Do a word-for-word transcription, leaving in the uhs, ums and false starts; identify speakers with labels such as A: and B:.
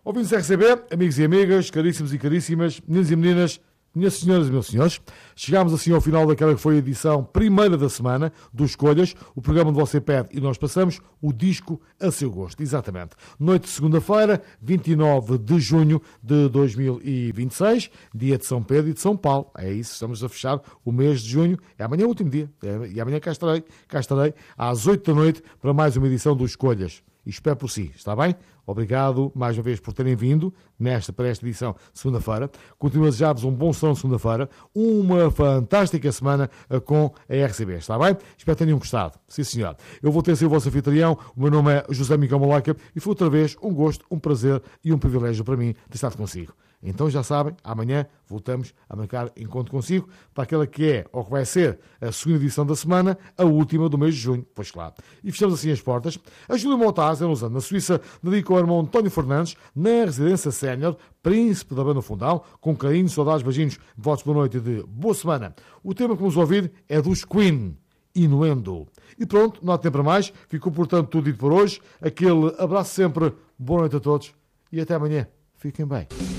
A: Ouvintes R C B, amigos e amigas, caríssimos e caríssimas, meninos e meninas, minhas senhoras e meus senhores, chegámos assim ao final daquela que foi a edição primeira da semana do Escolhas, o programa onde você pede e nós passamos o disco a seu gosto. Exatamente. Noite de segunda-feira, vinte e nove de junho de dois mil e vinte e seis, dia de São Pedro e de São Paulo. É isso, estamos a fechar o mês de junho. É amanhã o último dia. É, e amanhã cá estarei, cá estarei às oito da noite para mais uma edição do Escolhas. E espero por si, está bem? Obrigado mais uma vez por terem vindo nesta, para esta edição de segunda-feira. Continuo a desejar-vos um bom som de segunda-feira, uma fantástica semana com a R C B, está bem? Espero que tenham gostado. Sim, senhor. Eu vou ter sido o vosso anfitrião, o meu nome é José Miguel Malaca e foi outra vez um gosto, um prazer e um privilégio para mim de estar consigo. Então já sabem, amanhã voltamos a marcar encontro consigo para aquela que é, ou que vai ser, a segunda edição da semana, a última do mês de junho, pois claro. E fechamos assim as portas. A Júlia Montaz, em Lausanne, na Suíça, dedicou ao irmão António Fernandes, na residência sénior, príncipe da banda Fundão, com carinho, saudades, beijinhos, votos boa noite e de boa semana. O tema que vamos ouvir é dos Queen, Inuendo. E pronto, não há tempo para mais, ficou portanto tudo dito por hoje. Aquele abraço sempre, boa noite a todos e até amanhã. Fiquem bem.